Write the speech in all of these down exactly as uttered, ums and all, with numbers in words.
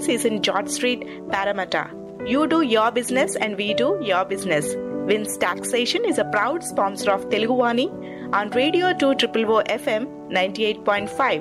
office is in George Street, Parramatta. You do your business and we do your business. Wins Taxation is a proud sponsor of Telugu Vani on Radio two O O O F M ninety-eight point five.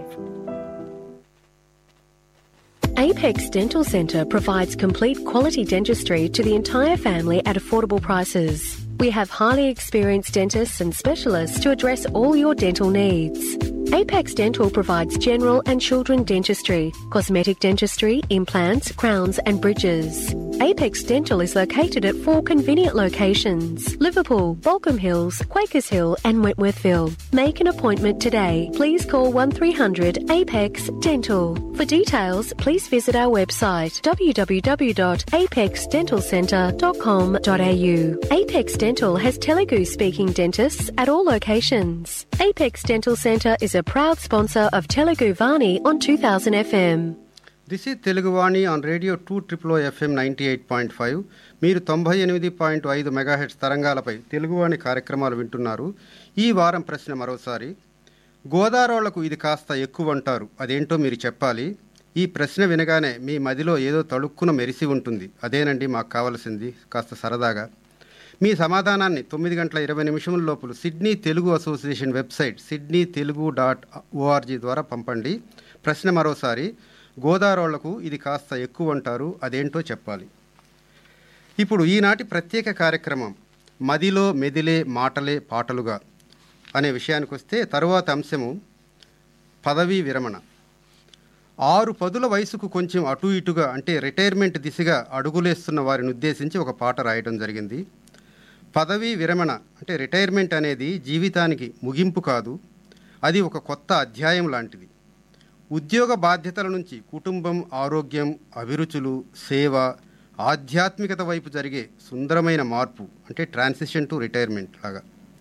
Apex Dental Centre provides complete quality dentistry to the entire family at affordable prices. We have highly experienced dentists and specialists to address all your dental needs. Apex Dental provides general and children dentistry, cosmetic dentistry, implants, crowns and bridges. Apex Dental is located at four convenient locations: Liverpool, Balcombe Hills, Quakers Hill and Wentworthville. Make an appointment today. Please call one three hundred APEX Dental. For details, please visit our website w w w dot apex dental centre dot com dot a u. Apex Dental has Telugu-speaking dentists at all locations. Apex Dental Centre is a proud sponsor of Telugu Vani on two thousand F M. This is Telugu Vani on radio two triple oh FM ninety eight point five. మీరు తొంభై ఎనిమిది point ఐదు megahertz తరంగాలపై తెలుగువాణి కార్యక్రమాలు వింటున్నారు. ఈ వారం ప్రశ్న మరోసారి, గోదారోళ్లకు ఇది కాస్త ఎక్కువ అంటారు, అదేంటో మీరు చెప్పాలి. ఈ ప్రశ్న వినగానే మీ మదిలో ఏదో తళుక్కున మెరిసి ఉంటుంది. అదేనండి మాకు కావాల్సింది, కాస్త సరదాగా. మీ సమాధానాన్ని తొమ్మిది గంటల ఇరవై నిమిషముల లోపల Sydney Telugu association website Sydney Telugu dot ORG ద్వారా పంపండి. ప్రశ్న మరోసారి, గోదారోళ్లకు ఇది కాస్త ఎక్కువ అంటారు, అదేంటో చెప్పాలి. ఇప్పుడు ఈనాటి ప్రత్యేక కార్యక్రమం మదిలో మెదిలే మాటలే పాటలుగా అనే విషయానికి వస్తే, తరువాత అంశము పదవీ విరమణ. ఆరు పదుల వయసుకు కొంచెం అటు ఇటుగా అంటే రిటైర్మెంట్ దిశగా అడుగులేస్తున్న వారిని ఉద్దేశించి ఒక పాట రాయడం జరిగింది. పదవీ విరమణ అంటే రిటైర్మెంట్ అనేది జీవితానికి ముగింపు కాదు, అది ఒక కొత్త అధ్యాయం లాంటిది. ఉద్యోగ బాధ్యతల నుంచి కుటుంబం, ఆరోగ్యం, అభిరుచులు, సేవ, ఆధ్యాత్మికత వైపు జరిగే సుందరమైన మార్పు అంటే ట్రాన్సిషన్ టు రిటైర్మెంట్ లాగా.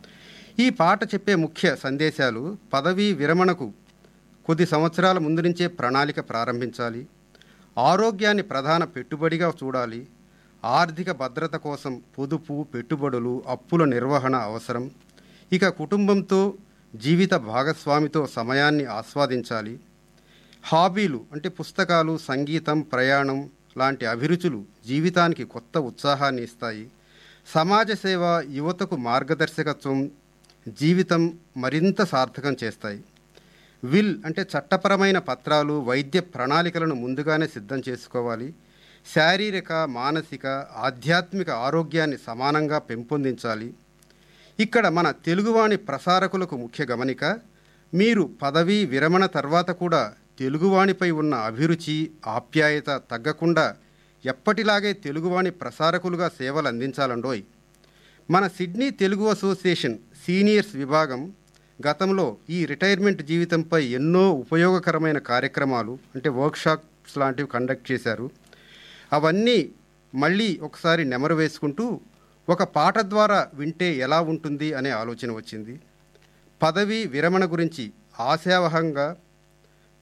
ఈ పాట చెప్పే ముఖ్య సందేశాలు: పదవీ విరమణకు కొద్ది సంవత్సరాల ముందు నుంచే ప్రణాళిక ప్రారంభించాలి, ఆరోగ్యాన్ని ప్రధాన పెట్టుబడిగా చూడాలి, ఆర్థిక భద్రత కోసం పొదుపు, పెట్టుబడులు, అప్పుల నిర్వహణ అవసరం, ఇక కుటుంబంతో, జీవిత భాగస్వామితో సమయాన్ని ఆస్వాదించాలి, హాబీలు అంటే పుస్తకాలు, సంగీతం, ప్రయాణం లాంటి అభిరుచులు జీవితానికి కొత్త ఉత్సాహాన్ని ఇస్తాయి, సమాజ సేవ యువతకు మార్గదర్శకత్వం జీవితం మరింత సార్థకం చేస్తాయి, విల్ అంటే చట్టపరమైన పత్రాలు, వైద్య ప్రణాళికలను ముందుగానే సిద్ధం చేసుకోవాలి, శారీరక, మానసిక, ఆధ్యాత్మిక ఆరోగ్యాన్ని సమానంగా పెంపొందించాలి. ఇక్కడ మన తెలుగువాణి ప్రసారకులకు ముఖ్య గమనిక: మీరు పదవీ విరమణ తర్వాత కూడా తెలుగువాణిపై ఉన్న అభిరుచి, ఆప్యాయత తగ్గకుండా ఎప్పటిలాగే తెలుగువాణి ప్రసారకులుగా సేవలు అందించాలండోయ్. మన సిడ్నీ తెలుగు అసోసియేషన్ సీనియర్స్ విభాగం గతంలో ఈ రిటైర్మెంట్ జీవితంపై ఎన్నో ఉపయోగకరమైన కార్యక్రమాలు అంటే వర్క్షాప్స్ లాంటివి కండక్ట్ చేశారు. అవన్నీ మళ్ళీ ఒకసారి నెమరు వేసుకుంటూ ఒక పాట ద్వారా వింటే ఎలా ఉంటుంది అనే ఆలోచన వచ్చింది. పదవీ విరమణ గురించి ఆశావహంగా,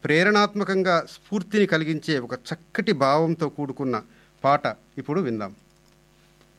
ప్రేరణాత్మకంగా స్ఫూర్తిని కలిగించే ఒక చక్కటి భావంతో కూడుకున్న పాట ఇప్పుడు విందాం.